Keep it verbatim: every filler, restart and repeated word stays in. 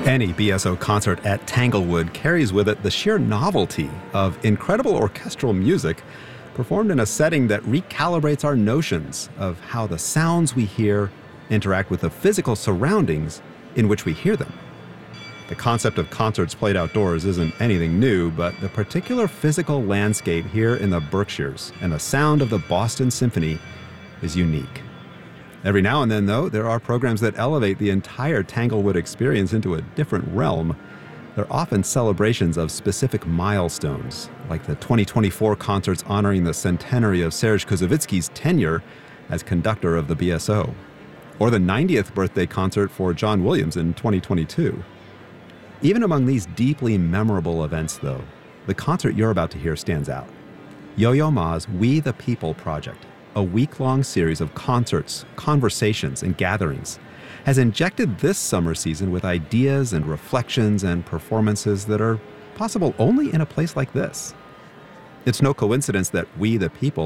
Any B S O concert at Tanglewood carries with it the sheer novelty of incredible orchestral music performed in a setting that recalibrates our notions of how the sounds we hear interact with the physical surroundings in which we hear them. The concept of concerts played outdoors isn't anything new, but the particular physical landscape here in the Berkshires and the sound of the Boston Symphony is unique. Every now and then, though, there are programs that elevate the entire Tanglewood experience into a different realm. They're often celebrations of specific milestones, like the twenty twenty-four concerts honoring the centenary of Serge Koussevitzky's tenure as conductor of the B S O, or the ninetieth birthday concert for John Williams in twenty twenty-two. Even among these deeply memorable events, though, the concert you're about to hear stands out. Yo-Yo Ma's We the People project, a week-long series of concerts, conversations, and gatherings, has injected this summer season with ideas and reflections and performances that are possible only in a place like this. It's no coincidence that We the People